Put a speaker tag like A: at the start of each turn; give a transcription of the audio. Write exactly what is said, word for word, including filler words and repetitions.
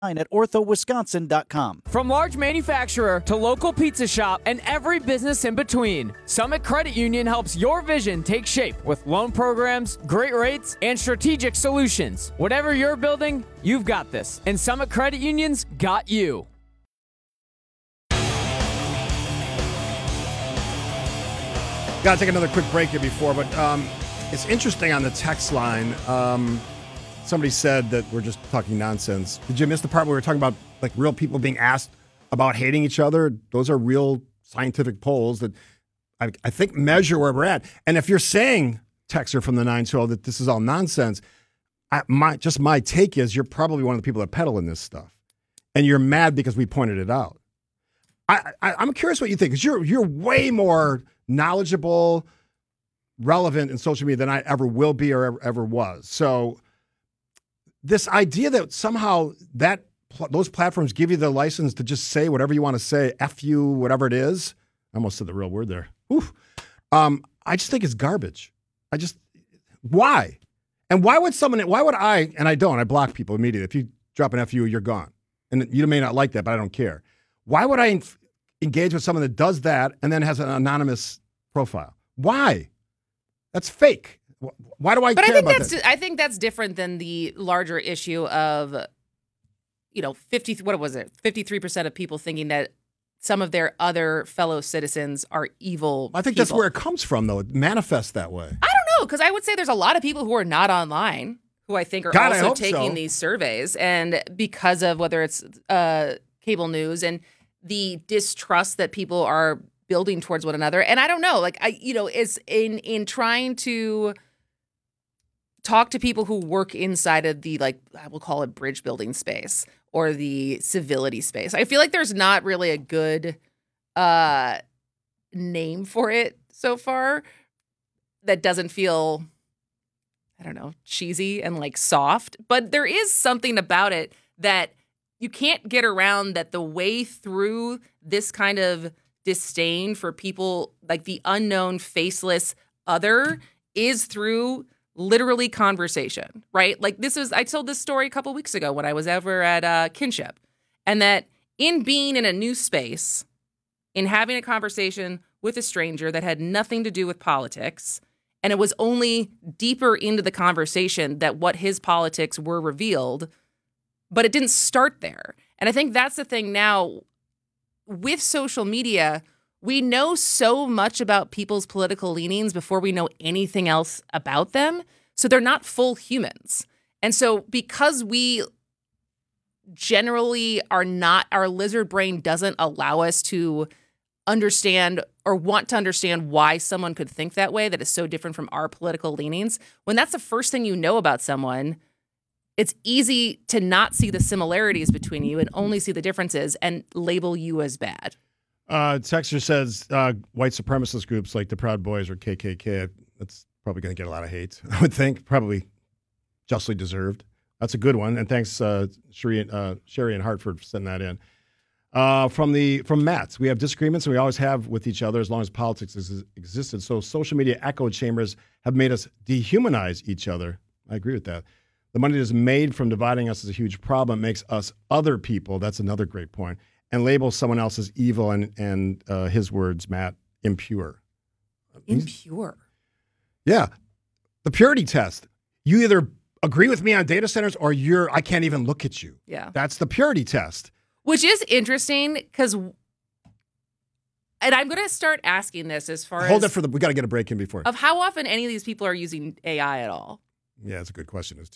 A: at ortho wisconsin dot com.
B: From large manufacturer to local pizza shop and every business in between, Summit Credit Union helps your vision take shape with loan programs, great rates, and strategic solutions. Whatever you're building, you've got this, and Summit Credit Union's got you.
C: Got to take another quick break here before, but um, it's interesting on the text line. Um, somebody said that we're just talking nonsense. Did you miss the part where we were talking about like real people being asked about hating each other? Those are real scientific polls that I, I think measure where we're at. And if you're saying, texter from the nine twelve, that this is all nonsense, I, my just my take is you're probably one of the people that peddle in this stuff, and you're mad because we pointed it out. I, I I'm curious what you think, because you're you're way more knowledgeable, relevant in social media than I ever will be or ever, ever was. So this idea that somehow that pl- those platforms give you the license to just say whatever you want to say, F you, whatever it is. I almost said the real word there. Oof. Um, I just think it's garbage. I just, why? And why would someone, why would I, and I don't, I block people immediately. If you drop an F you, you're gone. And you may not like that, but I don't care. Why would I engage with someone that does that and then has an anonymous profile? Why? That's fake. Why do I
D: but
C: care
D: I think
C: about
D: that's
C: that?
D: I think that's different than the larger issue of, you know, fifty. What was it? Fifty-three percent of people thinking that some of their other fellow citizens are evil.
C: I think
D: people.
C: that's where it comes from, though. It manifests that way.
D: I don't know, because I would say there's a lot of people who are not online who I think are
C: God, I
D: also
C: hope
D: taking
C: so.
D: these surveys, and because of whether it's uh, cable news and the distrust that people are building towards one another. And I don't know, like I, you know, it's in in trying to talk to people who work inside of the, like, I will call it bridge building space or the civility space. I feel like there's not really a good uh, name for it so far that doesn't feel, I don't know, cheesy and like soft. But there is something about it that you can't get around, that the way through this kind of disdain for people like the unknown, faceless other is through literally conversation, right? Like this is, I told this story a couple weeks ago when I was over at uh, Kinship, and that in being in a new space, in having a conversation with a stranger that had nothing to do with politics, and it was only deeper into the conversation that what his politics were revealed, but it didn't start there. And I think that's the thing now with social media. We know so much about people's political leanings before we know anything else about them. So they're not full humans. And so because we generally are not, our lizard brain doesn't allow us to understand or want to understand why someone could think that way, that is so different from our political leanings. When that's the first thing you know about someone, it's easy to not see the similarities between you and only see the differences and label you as bad.
C: Uh, Texter says uh, white supremacist groups like the Proud Boys or K K K, that's probably going to get a lot of hate, I would think. Probably justly deserved. That's a good one. And thanks, uh, Sherry, uh, Sherry and Hartford, for sending that in. Uh, from the from Matt, we have disagreements, and we always have with each other as long as politics has existed. So social media echo chambers have made us dehumanize each other. I agree with that. The money that is made from dividing us is a huge problem. It makes us other people. That's another great point. And labels someone else as evil and, and uh, his words, Matt, impure.
D: Impure?
C: Yeah. The purity test. You either agree with me on data centers or you're, I can't even look at you.
D: Yeah.
C: That's the purity test.
D: Which is interesting because, and I'm going to start asking this as far
C: Hold
D: as.
C: it for the, we got to get a break in before.
D: Of how often any of these people are using A I at all.
C: Yeah, that's a good question.